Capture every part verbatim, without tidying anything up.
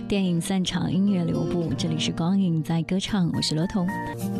电影散场，音乐留步，这里是光影在歌唱，我是罗彤。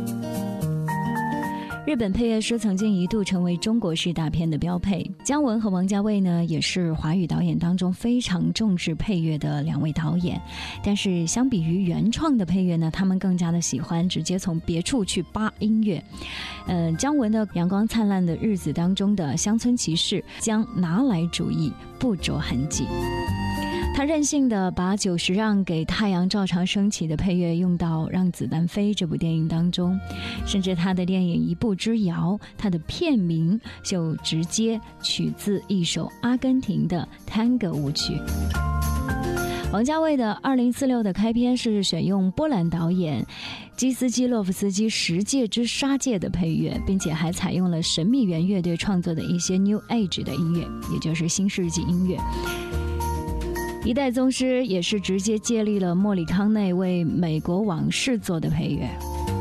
日本配乐师曾经一度成为中国式大片的标配，姜文和王家卫呢，也是华语导演当中非常重视配乐的两位导演。但是相比于原创的配乐呢，他们更加的喜欢直接从别处去扒音乐。呃，姜文的《阳光灿烂的日子》当中的《乡村骑士》将拿来主义不着痕迹。他任性的把久石让给太阳照常升起的配乐用到《让子弹飞》这部电影当中，甚至他的电影《一步之遥》，他的片名就直接取自一首阿根廷的探戈舞曲。王家卫的二零四六的开篇是选用波兰导演基斯基洛夫斯基《十戒之杀戒》的配乐，并且还采用了神秘园乐队创作的一些 New Age 的音乐，也就是新世纪音乐。一代宗师也是直接借力了莫里康内为《美国往事》做的配乐。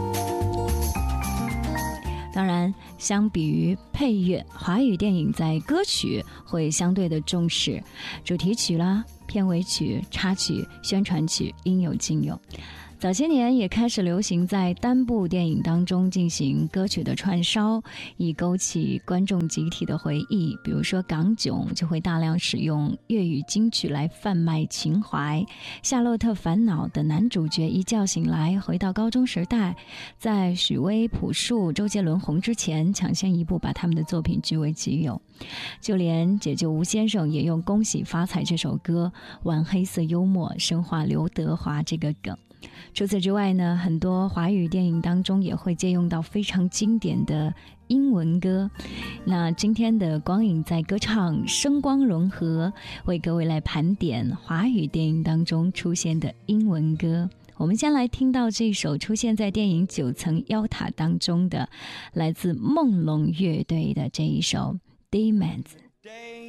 当然，相比于配乐，华语电影在歌曲会相对的重视主题曲啦、片尾曲、插曲、宣传曲，应有尽有。早些年也开始流行在单部电影当中进行歌曲的串烧，以勾起观众集体的回忆。比如说港囧就会大量使用粤语金曲来贩卖情怀，夏洛特烦恼的男主角一觉醒来回到高中时代，在许巍、朴树、周杰伦红之前抢先一步把他们的作品据为己有。就连解救吴先生也用恭喜发财这首歌玩黑色幽默，深化刘德华这个梗。除此之外呢，很多华语电影当中也会借用到非常经典的英文歌。那今天的光影在歌唱声光融合，为各位来盘点华语电影当中出现的英文歌。我们先来听到这首出现在电影《九层妖塔》当中的来自梦龙乐队的这一首 Demons。